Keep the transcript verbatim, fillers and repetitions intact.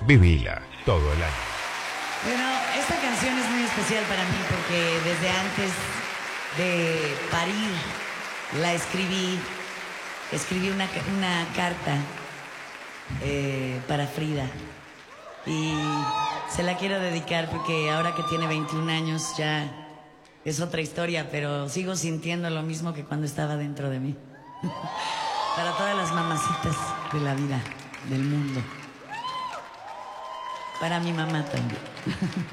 Vivila todo el año. Bueno, esta canción es muy especial para mí porque desde antes de parir la escribí, escribí una, una carta eh, para Frida y se la quiero dedicar porque ahora que tiene veintiún años ya es otra historia, pero sigo sintiendo lo mismo que cuando estaba dentro de mí. Para todas las mamacitas de la vida, del mundo. Para mi mamá también.